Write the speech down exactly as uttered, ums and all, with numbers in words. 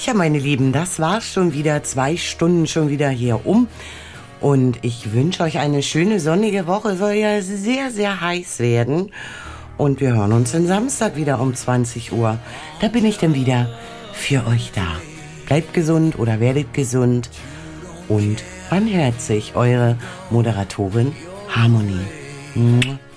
Ja, meine Lieben, das war's schon wieder. Zwei Stunden schon wieder hier um. Und ich wünsche euch eine schöne sonnige Woche. Soll ja sehr, sehr heiß werden. Und wir hören uns am Samstag wieder um zwanzig Uhr. Da bin ich dann wieder für euch da. Bleibt gesund oder werdet gesund. Und man hört sich, eure Moderatorin Harmonie.